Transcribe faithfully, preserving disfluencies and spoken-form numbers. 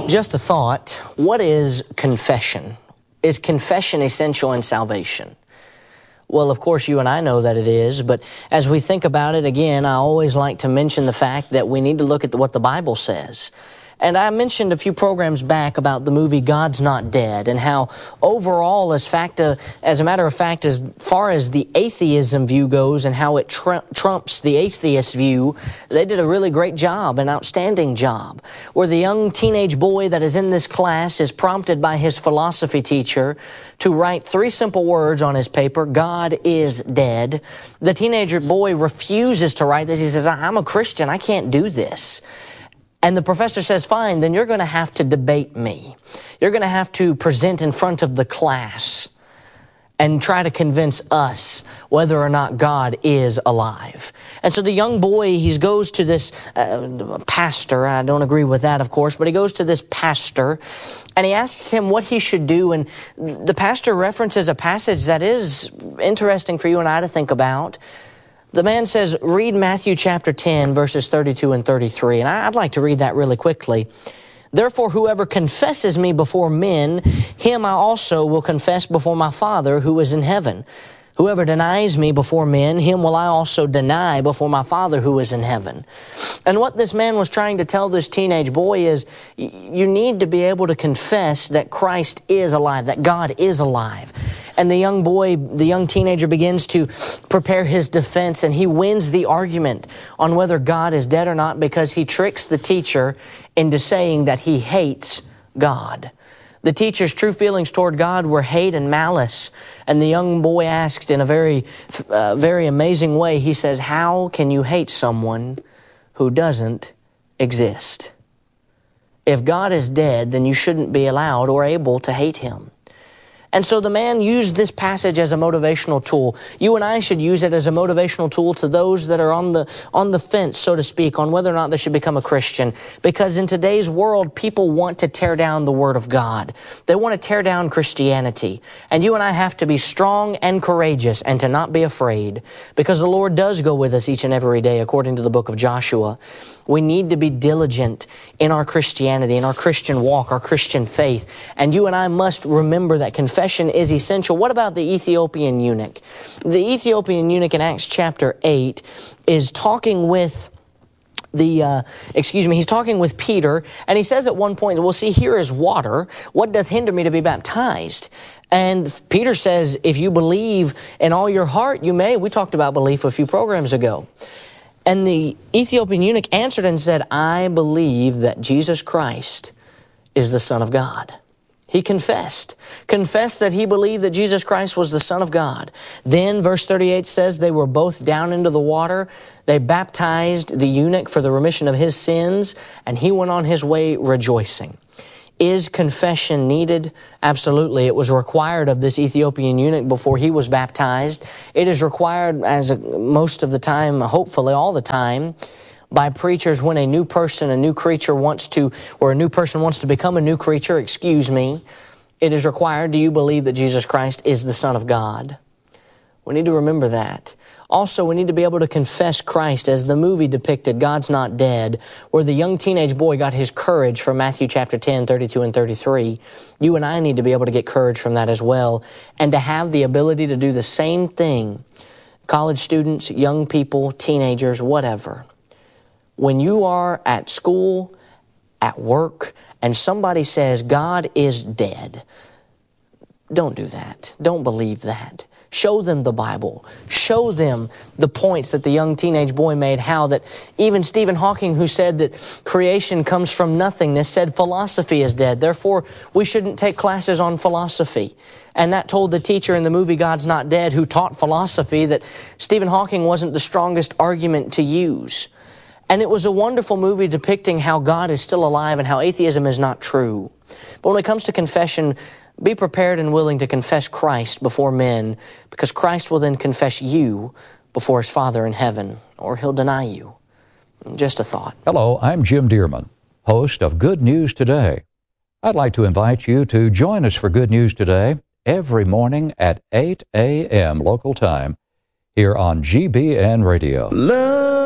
Just a thought, what is confession? Is confession essential in salvation? Well, of course, you and I know that it is, but as we think about it again, I always like to mention the fact that we need to look at what the Bible says. And I mentioned a few programs back about the movie God's Not Dead and how overall, as, fact, uh, as a matter of fact, as far as the atheism view goes and how it tr trumps the atheist view, they did a really great job, an outstanding job, where the young teenage boy that is in this class is prompted by his philosophy teacher to write three simple words on his paper, God is dead. The teenager boy refuses to write this. He says, I'm a Christian, I can't do this. And the professor says, fine, then you're going to have to debate me. You're going to have to present in front of the class and try to convince us whether or not God is alive. And so the young boy, he goes to this uh, pastor. I don't agree with that, of course, but he goes to this pastor and he asks him what he should do. And the pastor references a passage that is interesting for you and I to think about. The man says, read Matthew chapter ten, verses thirty-two and thirty-three. And I'd like to read that really quickly. Therefore, whoever confesses me before men, him I also will confess before my Father who is in heaven. Whoever denies me before men, him will I also deny before my Father who is in heaven. And what this man was trying to tell this teenage boy is, you need to be able to confess that Christ is alive, that God is alive. And the young boy, the young teenager begins to prepare his defense, and he wins the argument on whether God is dead or not because he tricks the teacher into saying that he hates God. The teacher's true feelings toward God were hate and malice. And the young boy asked in a very, uh, very amazing way, he says, how can you hate someone who doesn't exist? If God is dead, then you shouldn't be allowed or able to hate Him. And so the man used this passage as a motivational tool. You and I should use it as a motivational tool to those that are on the on the fence, so to speak, on whether or not they should become a Christian. Because in today's world, people want to tear down the Word of God. They want to tear down Christianity. And you and I have to be strong and courageous and to not be afraid. Because the Lord does go with us each and every day, according to the book of Joshua. We need to be diligent in our Christianity, in our Christian walk, our Christian faith. And you and I must remember that confession Confession is essential. What about the Ethiopian eunuch? The Ethiopian eunuch in Acts chapter eight is talking with the, uh, excuse me, he's talking with Peter, and he says at one point, well, see, here is water. What doth hinder me to be baptized? And Peter says, if you believe in all your heart, you may. We talked about belief a few programs ago. And the Ethiopian eunuch answered and said, I believe that Jesus Christ is the Son of God. He confessed. Confessed that he believed that Jesus Christ was the Son of God. Then, verse thirty-eight says, they were both down into the water. They baptized the eunuch for the remission of his sins, and he went on his way rejoicing. Is confession needed? Absolutely. It was required of this Ethiopian eunuch before he was baptized. It is required as a, most of the time, hopefully all the time, by preachers when a new person, a new creature wants to, or a new person wants to become a new creature, excuse me, it is required, do you believe that Jesus Christ is the Son of God? We need to remember that. Also, we need to be able to confess Christ as the movie depicted, God's Not Dead, where the young teenage boy got his courage from Matthew chapter ten, thirty-two and thirty-three. You and I need to be able to get courage from that as well, and to have the ability to do the same thing. College students, young people, teenagers, whatever. When you are at school, at work, and somebody says, God is dead, don't do that. Don't believe that. Show them the Bible. Show them the points that the young teenage boy made, how that even Stephen Hawking, who said that creation comes from nothingness, said philosophy is dead. Therefore, we shouldn't take classes on philosophy. And that told the teacher in the movie God's Not Dead, who taught philosophy, that Stephen Hawking wasn't the strongest argument to use. And it was a wonderful movie depicting how God is still alive and how atheism is not true. But when it comes to confession, be prepared and willing to confess Christ before men, because Christ will then confess you before His Father in heaven, or He'll deny you. Just a thought. Hello, I'm Jim Dearman, host of Good News Today. I'd like to invite you to join us for Good News Today every morning at eight a.m. local time here on G B N Radio. Love.